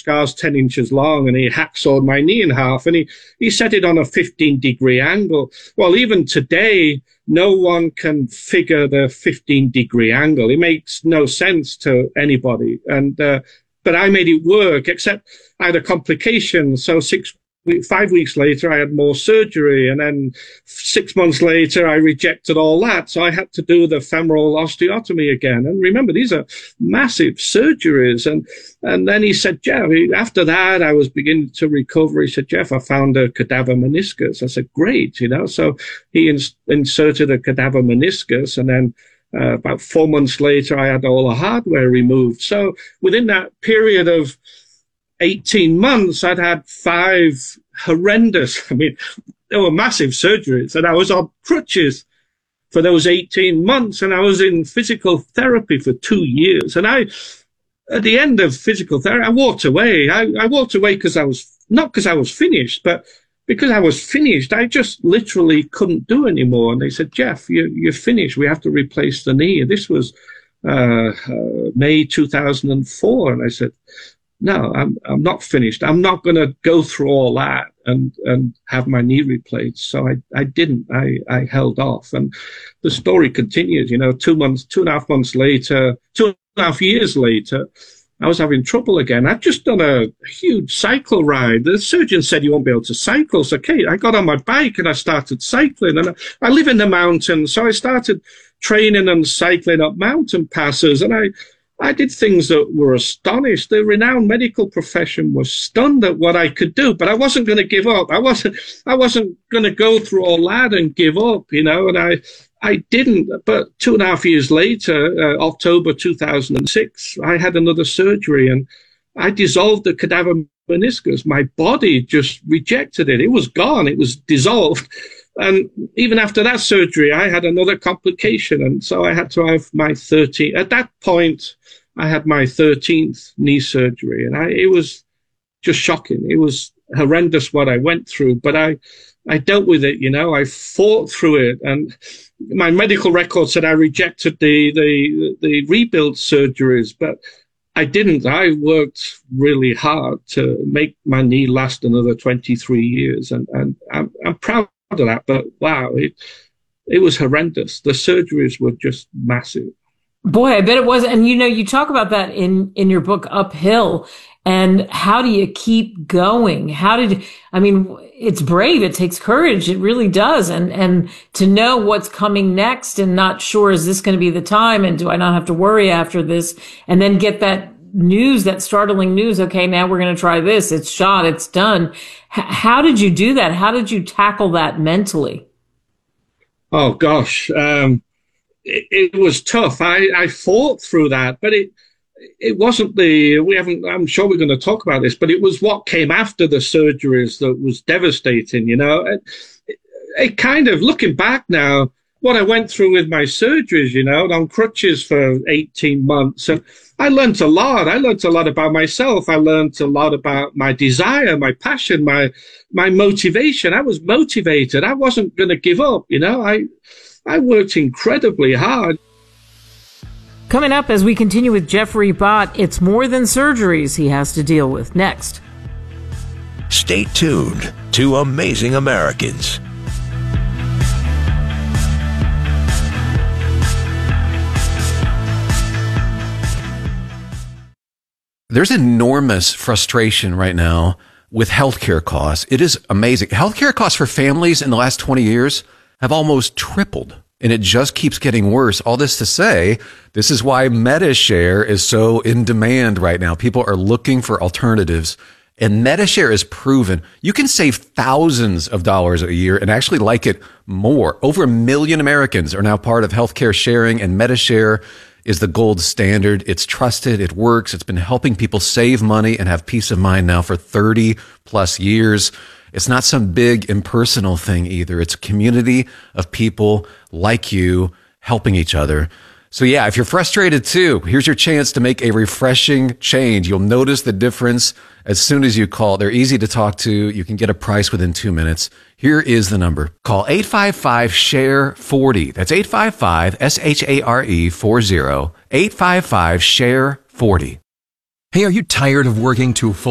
scar's 10 inches long, and he hacksawed my knee in half, and he set it on a 15-degree angle. Well, even today, no one can figure the 15-degree angle. It makes no sense to anybody. And but I made it work, except I had a complication. So 5 weeks later, I had more surgery. And then 6 months later, I rejected all that. So I had to do the femoral osteotomy again. And remember, these are massive surgeries. And then he said, Jeff, after that, I was beginning to recover. He said, Jeff, I found a cadaver meniscus. I said, great, So he inserted a cadaver meniscus, and then about 4 months later, I had all the hardware removed. So within that period of 18 months, I'd had 5 horrendous, they were massive surgeries, and I was on crutches for those 18 months, and I was in physical therapy for 2 years. And at the end of physical therapy, I walked away. I walked away not because I was finished, but because I was finished. I just literally couldn't do anymore. And they said, Jeff, you're finished. We have to replace the knee. And this was May 2004. And I said, no, I'm not finished. I'm not going to go through all that and have my knee replaced. So I didn't. I held off. And the story continues. 2.5 months later, 2.5 years later, I was having trouble again. I'd just done a huge cycle ride. The surgeon said you won't be able to cycle. So, okay, I got on my bike and I started cycling. And I live in the mountains, so I started training and cycling up mountain passes. And I did things that were astonished. The renowned medical profession was stunned at what I could do, but I wasn't going to give up. I wasn't going to go through all that and give up, and I didn't. But 2.5 years later, October 2006, I had another surgery, and I dissolved the cadaver meniscus. My body just rejected it. It was gone. It was dissolved. And even after that surgery, I had another complication. And so I had to have my 13th. At that point, I had my 13th knee surgery. And it was just shocking. It was horrendous what I went through. But I dealt with it, I fought through it. And my medical record said I rejected the rebuild surgeries, but I didn't. I worked really hard to make my knee last another 23 years. And I'm proud of that, but wow, it was horrendous. The surgeries were just massive. Boy, I bet it was. And you talk about that in your book Uphill, and how do you keep going? It's brave. It takes courage. It really does. And to know what's coming next and not sure, is this going to be the time? And do I not have to worry after this? And then get that news, that startling news. Okay, now we're going to try this. It's shot. It's done. How did you do that? How did you tackle that mentally? Oh gosh. It was tough. I fought through that, but it wasn't I'm sure we're going to talk about this, but it was what came after the surgeries that was devastating, It kind of, looking back now, what I went through with my surgeries, on crutches for 18 months. And I learned a lot. I learned a lot about myself. I learned a lot about my desire, my passion, my motivation. I was motivated. I wasn't going to give up, I worked incredibly hard. Coming up as we continue with Jeffrey Bott, it's more than surgeries he has to deal with next. Stay tuned to Amazing Americans. There's enormous frustration right now with healthcare costs. It is amazing. Healthcare costs for families in the last 20 years have almost tripled, and it just keeps getting worse. All this to say, this is why MediShare is so in demand right now. People are looking for alternatives, and MediShare is proven. You can save thousands of dollars a year and actually like it more. Over 1 million Americans are now part of healthcare sharing, and MediShare is the gold standard. It's trusted. It works. It's been helping people save money and have peace of mind now for 30 plus years. It's not some big impersonal thing either. It's a community of people like you helping each other. So yeah, if you're frustrated too, here's your chance to make a refreshing change. You'll notice the difference as soon as you call. They're easy to talk to. You can get a price within 2 minutes. Here is the number. Call 855-SHARE-40. That's 855-SHARE-40. 855-SHARE-40. Hey, are you tired of working to